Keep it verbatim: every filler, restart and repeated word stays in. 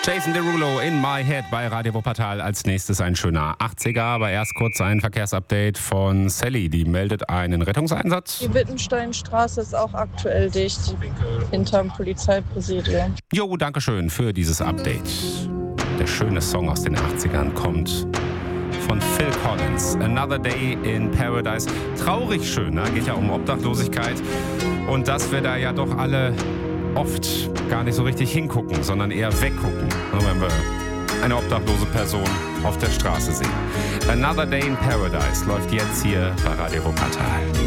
Jason Derulo in My Head bei Radio Wuppertal. Als nächstes ein schöner achtziger, aber erst kurz ein Verkehrsupdate von Sally. Die meldet einen Rettungseinsatz. Die Wittensteinstraße ist auch aktuell dicht, hinterm Polizeipräsidium. Jo, danke schön für dieses Update. Der schöne Song aus den achtzigern kommt von Phil Collins. Another Day in Paradise. Traurig schön, ne? Geht ja um Obdachlosigkeit. Und dass wir da ja doch alle oft gar nicht so richtig hingucken, sondern eher weggucken, wenn wir eine obdachlose Person auf der Straße sehen. Another Day in Paradise läuft jetzt hier bei Radio Wuppertal.